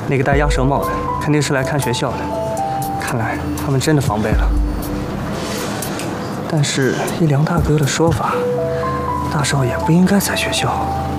那个戴鸭舌帽的肯定是来看学校的，看来他们真的防备了。但是依梁大哥的说法，大少爷不应该在学校。